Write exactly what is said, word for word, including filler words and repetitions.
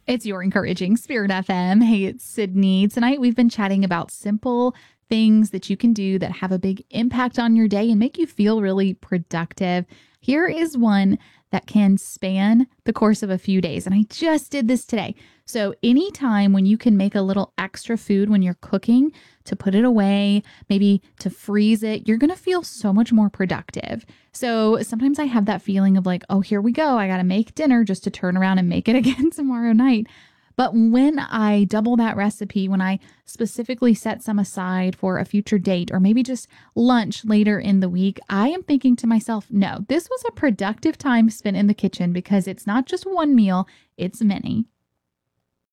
It's your encouraging Spirit F M. Hey, it's Sydney. Tonight we've been chatting about simple things that you can do that have a big impact on your day and make you feel really productive. Here is one that can span the course of a few days. And I just did this today. So anytime when you can make a little extra food when you're cooking to put it away, maybe to freeze it, you're going to feel so much more productive. So sometimes I have that feeling of like, oh, here we go. I got to make dinner just to turn around and make it again tomorrow night. But when I double that recipe, when I specifically set some aside for a future date or maybe just lunch later in the week, I am thinking to myself, no, this was a productive time spent in the kitchen because it's not just one meal, it's many.